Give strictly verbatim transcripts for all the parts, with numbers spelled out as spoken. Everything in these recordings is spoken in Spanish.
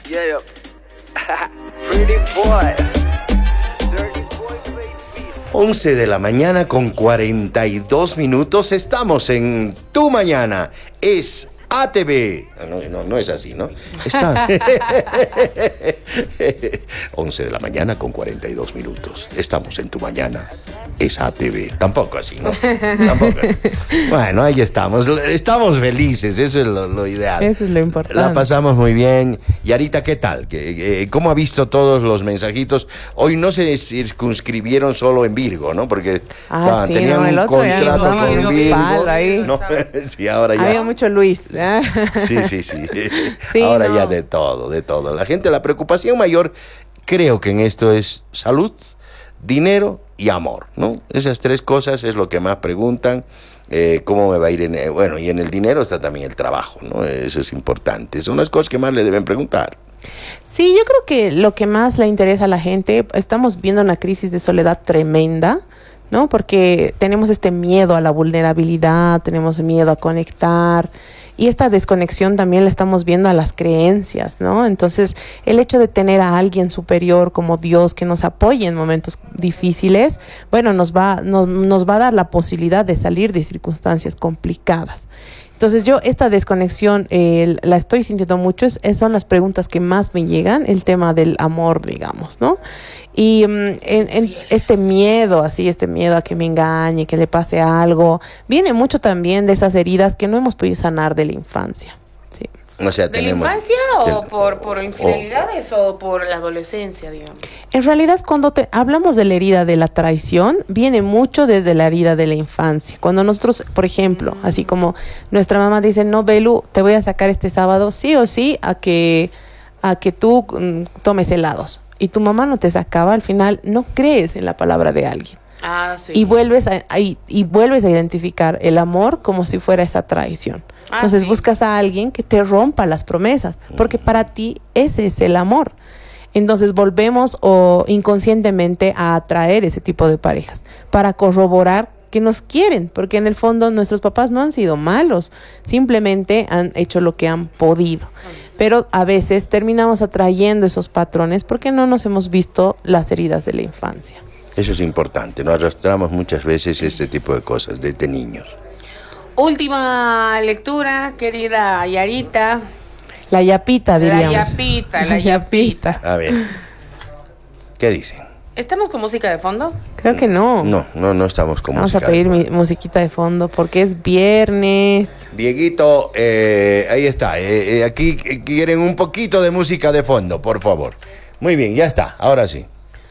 Yeah. Pretty boy. Dirty boy, baby. once de la mañana con cuarenta y dos minutos. Estamos en Tu Mañana. Es A T V. No, no, no es así, ¿no? Está. once de la mañana con cuarenta y dos minutos. Estamos en Tu Mañana. Es A T V. Tampoco así, ¿no? Tampoco. Bueno, ahí estamos. Estamos felices. Eso es lo, lo ideal. Eso es lo importante. La pasamos muy bien. Y Yarita, ¿qué tal? ¿Qué, eh, ¿Cómo ha visto todos los mensajitos? Hoy no se circunscribieron solo en Virgo, ¿no? Porque ah, estaban, sí, tenían no, el un otro contrato ya con no, Virgo. palo ahí. No, sí, ahora ya. Había mucho Luis. Sí, sí, sí. Sí, ahora no. ya de todo, de todo. La gente, la preocupación mayor, creo que en esto es salud, dinero y amor, ¿no? Esas tres cosas es lo que más preguntan. Eh, ¿Cómo me va a ir? En, eh, bueno, y en el dinero está también el trabajo, ¿no? Eso es importante. Son las cosas que más le deben preguntar. Sí, yo creo que lo que más le interesa a la gente, estamos viendo una crisis de soledad tremenda, ¿no? Porque tenemos este miedo a la vulnerabilidad, tenemos miedo a conectar, y esta desconexión también la estamos viendo a las creencias, ¿no? Entonces, el hecho de tener a alguien superior como Dios que nos apoye en momentos difíciles, bueno, nos va, nos, nos va a dar la posibilidad de salir de circunstancias complicadas. Entonces yo esta desconexión eh, la estoy sintiendo mucho, es, es, son las preguntas que más me llegan, el tema del amor, digamos, ¿no? Y um, en, en este miedo, así, este miedo a que me engañe, que le pase algo, viene mucho también de esas heridas que no hemos podido sanar de la infancia. Sí. O sea, ¿De tenemos, la infancia o que, por, por infidelidades o, o por la adolescencia, digamos? En realidad, cuando te, hablamos de la herida de la traición, viene mucho desde la herida de la infancia. Cuando nosotros, por ejemplo, mm. así como nuestra mamá dice, no, Belu, te voy a sacar este sábado sí o sí a que, a que tú mm, tomes helados. Y tu mamá no te sacaba, al final no crees en la palabra de alguien. Ah, sí. Y vuelves a, a, y vuelves a identificar el amor como si fuera esa traición. Ah, Entonces sí. buscas a alguien que te rompa las promesas, porque para ti ese es el amor. Entonces volvemos o inconscientemente a atraer ese tipo de parejas para corroborar que nos quieren, porque en el fondo nuestros papás no han sido malos, simplemente han hecho lo que han podido. Pero a veces terminamos atrayendo esos patrones porque no nos hemos visto las heridas de la infancia. Eso es importante, nos arrastramos muchas veces este tipo de cosas desde niños. Última lectura, querida Yarita. La yapita, diríamos. La yapita, la yapita. A ver, ¿qué dicen? ¿Estamos con música de fondo? Creo que no. No, no, no estamos con Vamos música a pedir de mi fondo. musiquita de fondo porque es viernes. Dieguito, eh, ahí está. Eh, eh, aquí eh, quieren un poquito de música de fondo, por favor. Muy bien, ya está, ahora sí.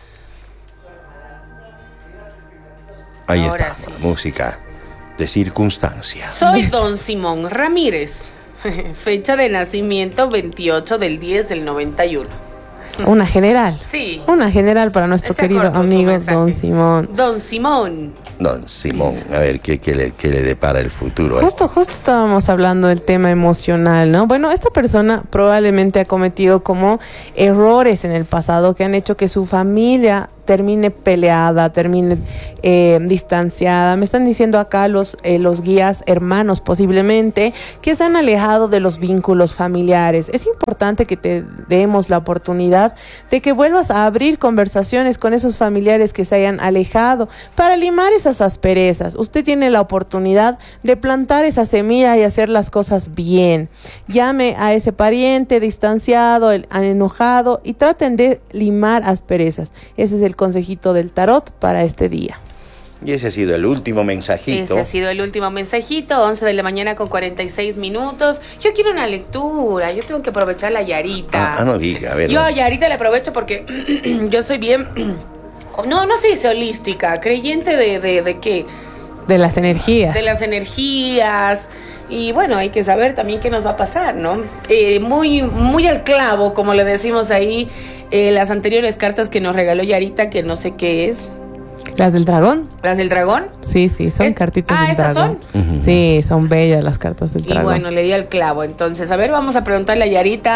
Ahí Ahora está, sí. música de circunstancia. Soy Don Simón Ramírez. Fecha de nacimiento veintiocho del diez del noventa y uno. Una general. Sí. Una general para nuestro Está querido corto su amigo mensaje. Don Simón. Don Simón. Don Simón, a ver, ¿qué, qué, le, qué le depara el futuro? Justo, justo estábamos hablando del tema emocional, ¿no? Bueno, esta persona probablemente ha cometido como errores en el pasado que han hecho que su familia termine peleada, termine eh, distanciada. Me están diciendo acá los, eh, los guías hermanos posiblemente que se han alejado de los vínculos familiares. Es importante que te demos la oportunidad de que vuelvas a abrir conversaciones con esos familiares que se hayan alejado para limar esas asperezas. Usted tiene la oportunidad de plantar esa semilla y hacer las cosas bien. Llame a ese pariente distanciado, el, enojado y traten de limar asperezas. Ese es el consejito del tarot para este día. Y ese ha sido el último mensajito. Ese ha sido el último mensajito, once de la mañana con cuarenta y seis minutos. Yo quiero una lectura, yo tengo que aprovechar la Yarita. Ah, ah, no diga, a ver. Yo no. a Yarita le aprovecho porque yo soy bien, no, no se dice holística, creyente de, de, de qué, De las energías. de las energías. Y bueno, hay que saber también qué nos va a pasar, ¿no? Eh, muy, muy al clavo, como le decimos ahí, eh, las anteriores cartas que nos regaló Yarita, que no sé qué es. ¿Las del dragón? ¿Las del dragón? Sí, sí, son Es- cartitas ah, del ¿esas dragón. son? Ujú. Sí, son bellas las cartas del Y dragón. bueno, le di al clavo. Entonces, a ver, vamos a preguntarle a Yarita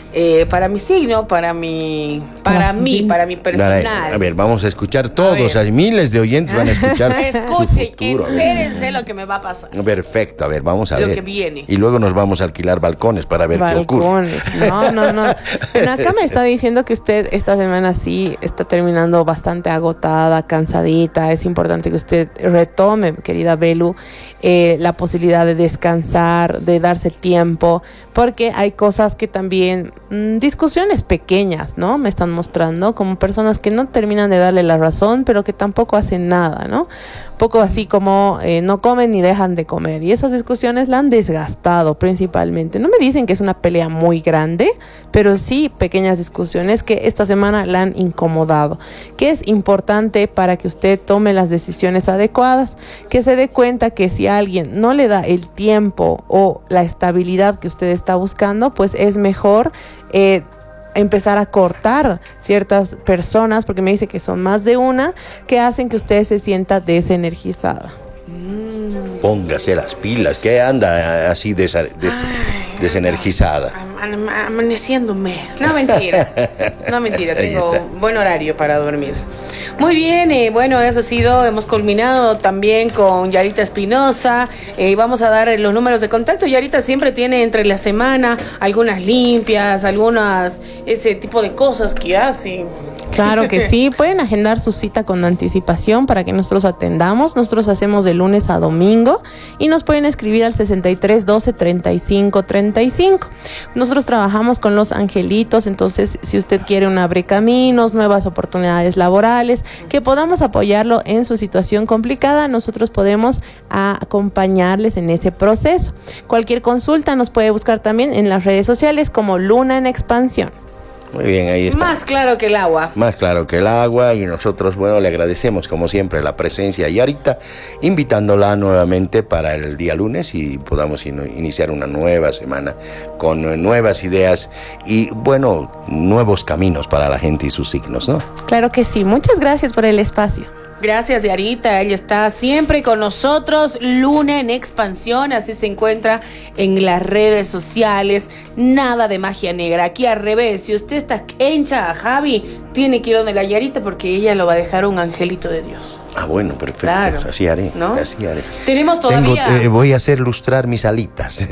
eh, para mi signo, para mi, para mí, para mi personal. A ver, vamos a escuchar todos, hay miles de oyentes van a escuchar. Escuchen, su futuro, entérense lo que me va a pasar. Perfecto, a ver, vamos a Lo ver. que viene. Y luego nos vamos a alquilar balcones para ver Balcones. qué ocurre. No, no, no. Pero acá me está diciendo que usted esta semana sí está terminando bastante agotada, cansadita. Es importante que usted retome, querida Belu, eh, la posibilidad de descansar, de darse tiempo, porque hay cosas que también, mmm, discusiones pequeñas, ¿no? Me están mostrando como personas que no terminan de darle la razón, pero que tampoco hacen nada, ¿no? Poco así como eh, no comen ni dejan de comer. Y esas discusiones la han desgastado principalmente. No me dicen que es una pelea muy grande, pero sí pequeñas discusiones que esta semana la han incomodado. Que es importante para que usted tome las decisiones adecuadas, que se dé cuenta que si alguien no le da el tiempo o la estabilidad que usted está buscando, pues es mejor eh, empezar a cortar ciertas personas, porque me dice que son más de una, que hacen que usted se sienta desenergizada. Póngase las pilas, que anda así desa, des, desenergizada. Am- amaneciéndome. No, mentira. No, mentira. Ahí Tengo está. buen horario para dormir. Muy bien, eh, bueno, eso ha sido, hemos culminado también con Yarita Espinosa. Eh, vamos a dar los números de contacto. Yarita siempre tiene entre la semana algunas limpias, algunas, ese tipo de cosas que hacen. Claro que sí, pueden agendar su cita con anticipación para que nosotros atendamos. Nosotros hacemos de lunes a domingo y nos pueden escribir al sesenta y tres doce treinta y cinco treinta y cinco. Nosotros trabajamos con los angelitos, entonces si usted quiere un abrecaminos, nuevas oportunidades laborales, que podamos apoyarlo en su situación complicada, nosotros podemos acompañarles en ese proceso. Cualquier consulta nos puede buscar también en las redes sociales como Luna en Expansión. Muy bien, ahí está. Más claro que el agua. Más claro que el agua, y nosotros, bueno, le agradecemos como siempre la presencia de Yarita, invitándola nuevamente para el día lunes y podamos in- iniciar una nueva semana con eh, nuevas ideas y, bueno, nuevos caminos para la gente y sus signos, ¿no? Claro que sí, muchas gracias por el espacio. Gracias, Yarita. Ella está siempre con nosotros. Luna en Expansión, así se encuentra en las redes sociales. Nada de magia negra. Aquí al revés. Si usted está hincha a Javi, tiene que ir donde la Yarita porque ella lo va a dejar un angelito de Dios. Ah, bueno, perfecto. Claro. Así haré, ¿No? así haré. Tenemos todavía... Tengo, eh, voy a hacer lustrar mis alitas.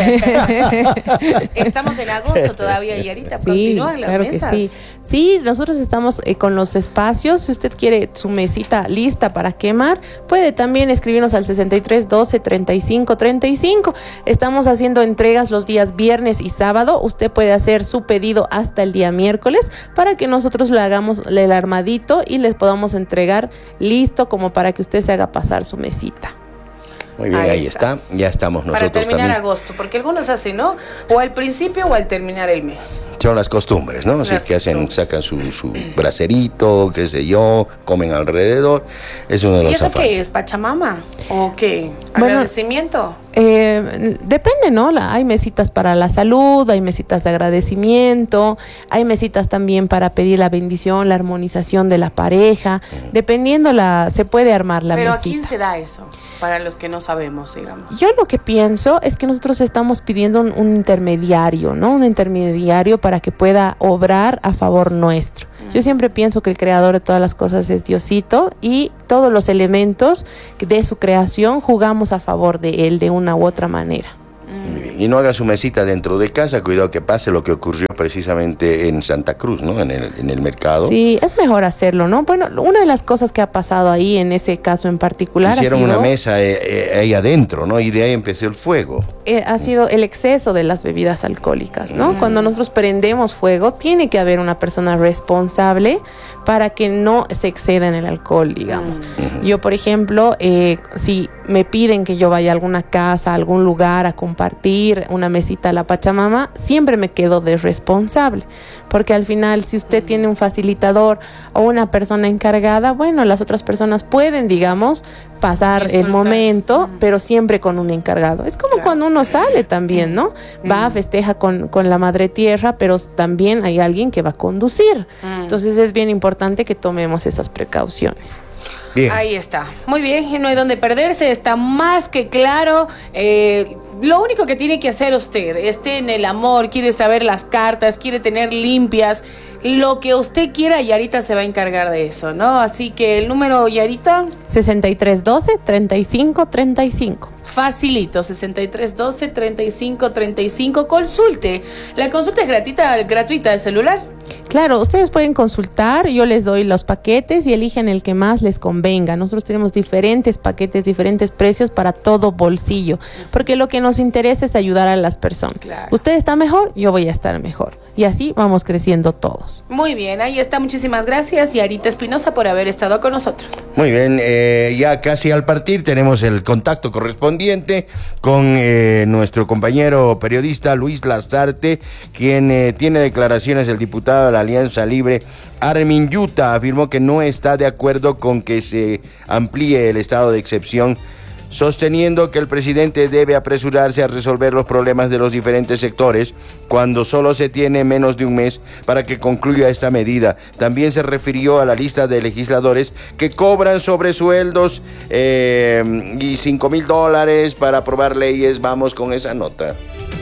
Estamos en agosto todavía, Yarita. Sí, Continúan las claro mesas. que sí. Sí, nosotros estamos eh, con los espacios. Si usted quiere su mesita lista para quemar, puede también escribirnos al sesenta y tres doce treinta y cinco treinta y cinco. Estamos haciendo entregas los días viernes y sábado. Usted puede hacer su pedido hasta el día miércoles para que nosotros le hagamos el armadito y les podamos entregar listo como para que usted se haga pasar su mesita. Muy bien, Ahí ahí está. está. Ya estamos Para nosotros terminar también. agosto, porque algunos hacen, ¿no? O al principio o al terminar el mes. Son las costumbres, ¿no? Así Las que hacen, costumbres. sacan su, su bracerito, qué sé yo, comen alrededor. Es uno de los ¿Y eso afanes. qué es? ¿Pachamama? ¿O qué? Bueno, ¿Agradecimiento? Eh, depende, ¿no? La, hay mesitas para la salud, hay mesitas de agradecimiento, hay mesitas también para pedir la bendición, la armonización de la pareja. Dependiendo, la se puede armar la Pero mesita. ¿a quién se da eso? Para los que no sabemos, digamos. Yo lo que pienso es que nosotros estamos pidiendo un, un intermediario, ¿no? Un intermediario para que pueda obrar a favor nuestro. Yo siempre pienso que el creador de todas las cosas es Diosito y todos los elementos de su creación jugamos a favor de él de una u otra manera. Muy bien. Y no haga su mesita dentro de casa, cuidado que pase lo que ocurrió precisamente en Santa Cruz, ¿no? En el, en el mercado. Sí, es mejor hacerlo, ¿no? Bueno, una de las cosas que ha pasado ahí en ese caso en particular Hicieron ha sido, una mesa eh, eh, ahí adentro, ¿no? Y de ahí empezó el fuego. eh, ha sido el exceso de las bebidas alcohólicas, ¿no? Mm. Cuando nosotros prendemos fuego, tiene que haber una persona responsable para que no se exceda en el alcohol, digamos. Mm. Yo, por ejemplo, eh, si me piden que yo vaya a alguna casa, a algún lugar a compartir una mesita a la Pachamama, siempre me quedo de responsable, porque al final si usted tiene un facilitador o una persona encargada, bueno, las otras personas pueden, digamos, pasar el Disfrutar. momento, Mm. pero siempre con un encargado. Es como Claro. cuando uno sale también, ¿no? Va, Mm. festeja con, con la madre tierra, pero también hay alguien que va a conducir. Mm. Entonces es bien importante que tomemos esas precauciones. Bien. Ahí está. Muy bien, y no hay donde perderse, está más que claro. Eh, lo único que tiene que hacer usted, esté en el amor, quiere saber las cartas, quiere tener limpias, lo que usted quiera, Yarita se va a encargar de eso, ¿no? Así que el número, Yarita, sesenta y tres doce, treinta y cinco treinta y cinco. facilito, sesenta y tres doce, treinta y cinco treinta y cinco. Consulte. La consulta es gratuita, gratuita del celular. Claro, ustedes pueden consultar, yo les doy los paquetes y eligen el que más les convenga. Nosotros tenemos diferentes paquetes, diferentes precios para todo bolsillo, porque lo que nos interesa es ayudar a las personas. Claro. Usted está mejor, yo voy a estar mejor. Y así vamos creciendo todos. Muy bien, ahí está. Muchísimas gracias, Yarita Espinosa, por haber estado con nosotros. Muy bien, eh, ya casi al partir tenemos el contacto correspondiente con eh, nuestro compañero periodista Luis Lazarte, quien eh, tiene declaraciones del diputado de la Alianza Libre, Armin Yuta. Afirmó que no está de acuerdo con que se amplíe el estado de excepción, sosteniendo que el presidente debe apresurarse a resolver los problemas de los diferentes sectores cuando solo se tiene menos de un mes para que concluya esta medida. También se refirió a la lista de legisladores que cobran sobresueldos eh, y cinco mil dólares para aprobar leyes. Vamos con esa nota.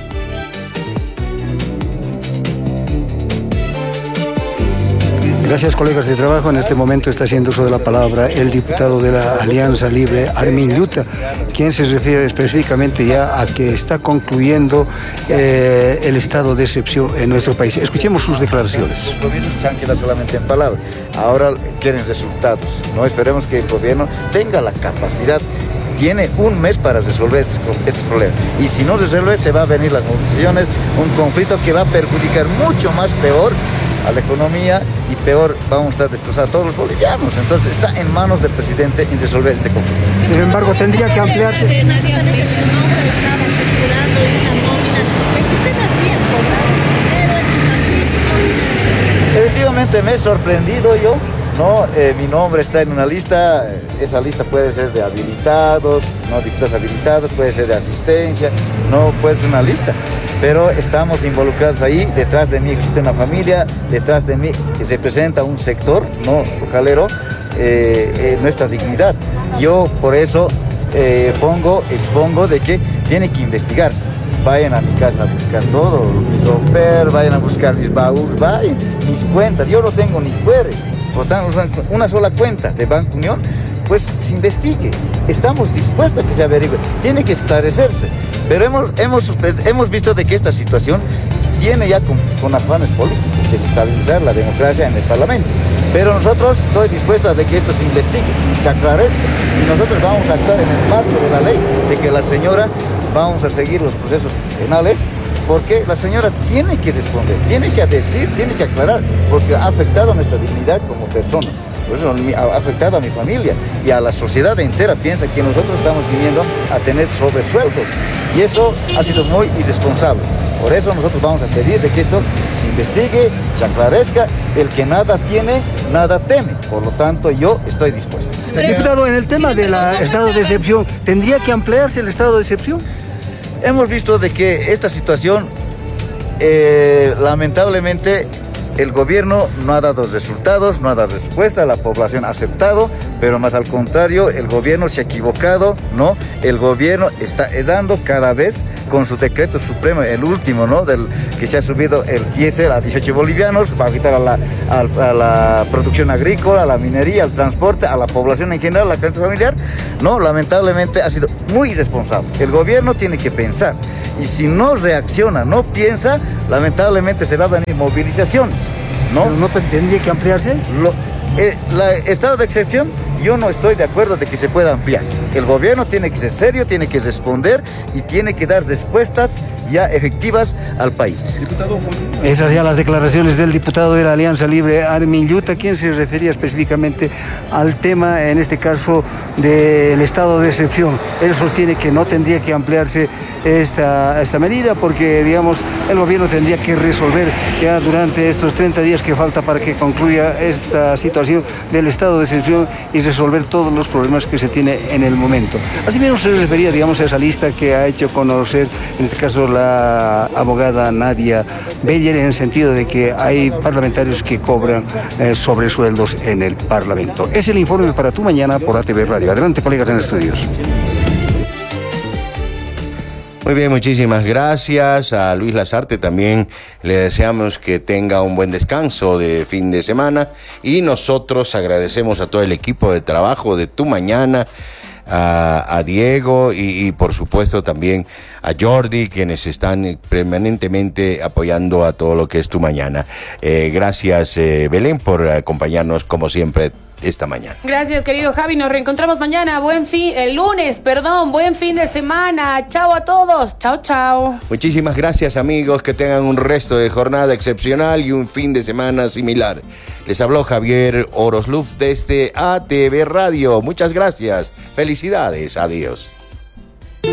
Gracias, colegas de trabajo. En este momento está haciendo uso de la palabra el diputado de la Alianza Libre, Armin Yuta, quien se refiere específicamente ya a que está concluyendo eh, el estado de excepción en nuestro país. Escuchemos sus declaraciones. Los compromisos se han quedado solamente en palabras. Ahora quieren resultados. No esperemos que el gobierno tenga la capacidad. Tiene un mes para resolver estos, estos problemas. Y si no resuelve, se va a venir las movilizaciones, un conflicto que va a perjudicar mucho más peor a la economía y peor vamos a estar destrozados a todos los bolivianos. Entonces está en manos del presidente en resolver este conflicto. Sin embargo, tendría que ampliarse. Efectivamente me he sorprendido yo, ¿no? Eh, mi nombre está en una lista, esa lista puede ser de habilitados, no diputados habilitados, puede ser de asistencia, no puede ser una lista. Pero estamos involucrados ahí, detrás de mí existe una familia, detrás de mí se representa un sector, no localero, eh, eh, nuestra dignidad. Yo por eso eh, pongo, expongo de que tiene que investigarse. Vayan a mi casa a buscar todo, mis soper, vayan a buscar mis baús, vayan, mis cuentas, yo no tengo ni cuere, por tanto una sola cuenta de Banco Unión, pues se investigue, estamos dispuestos a que se averigüe, tiene que esclarecerse. Pero hemos, hemos, hemos visto de que esta situación viene ya con, con afanes políticos, desestabilizar la democracia en el Parlamento. Pero nosotros estoy dispuesto a de que esto se investigue, se aclarezca, y nosotros vamos a actuar en el marco de la ley, de que la señora, vamos a seguir los procesos penales, porque la señora tiene que responder, tiene que decir, tiene que aclarar, porque ha afectado a nuestra dignidad como persona. Por eso ha afectado a mi familia y a la sociedad entera. Piensa que nosotros estamos viniendo a tener sobresueldos y eso ha sido muy irresponsable. Por eso nosotros vamos a pedir de que esto se investigue, se aclarezca. El que nada tiene, nada teme. Por lo tanto, yo estoy dispuesto. Diputado, en el tema del estado de excepción, ¿tendría que ampliarse el estado de excepción? Hemos visto de que esta situación, eh, lamentablemente, el gobierno no ha dado resultados, no ha dado respuesta, la población ha aceptado, pero más al contrario, el gobierno se ha equivocado, ¿no? El gobierno está errando cada vez con su decreto supremo, el último, ¿no? Del que se ha subido el diésel a dieciocho bolivianos, va a quitar a la, a, a la producción agrícola, a la minería, al transporte, a la población en general, a la clase familiar, ¿no? Lamentablemente ha sido muy irresponsable. El gobierno tiene que pensar, y si no reacciona, no piensa, lamentablemente se va a venir movilizaciones, ¿no? ¿Pero no tendría que ampliarse? Lo, eh, la estado de excepción, yo no estoy de acuerdo de que se pueda ampliar. El gobierno tiene que ser serio, tiene que responder y tiene que dar respuestas ya efectivas al país. Esas ya las declaraciones del diputado de la Alianza Libre, Armin Yuta, quien se refería específicamente al tema, en este caso, del estado de excepción. Él sostiene que no tendría que ampliarse esta, esta medida porque, digamos, el gobierno tendría que resolver ya durante estos treinta días que falta para que concluya esta situación del estado de excepción y resolver todos los problemas que se tiene en el momento. Asimismo se refería, digamos, a esa lista que ha hecho conocer, en este caso, la abogada Nadia Beller, en el sentido de que hay parlamentarios que cobran eh, sobresueldos en el Parlamento. Es el informe para Tu Mañana por A T V Radio. Adelante, colegas en estudios. Muy bien, muchísimas gracias a Luis Lazarte. También le deseamos que tenga un buen descanso de fin de semana y nosotros agradecemos a todo el equipo de trabajo de Tu Mañana, a, a Diego y, y por supuesto también a Jordi, quienes están permanentemente apoyando a todo lo que es Tu Mañana. Eh, gracias eh, Belén por acompañarnos como siempre esta mañana. Gracias, querido Javi. Nos reencontramos mañana. Buen fin, el lunes, perdón. Buen fin de semana. Chao a todos. Chao, chao. Muchísimas gracias, amigos. Que tengan un resto de jornada excepcional y un fin de semana similar. Les habló Javier Orosluf desde A T V Radio. Muchas gracias. Felicidades. Adiós.